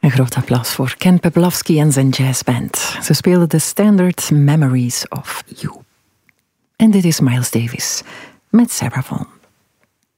Een groot applaus voor Ken Peplowski en zijn jazzband. Ze speelden de standard Memories of You. En dit is Miles Davis met Sarah Vaughan.